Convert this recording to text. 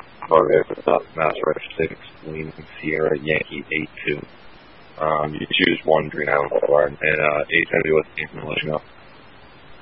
Okay, Mass Rush 6, Leaning Sierra, Yankee 8-2. You choose one Green Island Boulevard, and 870 West 8th, let you know.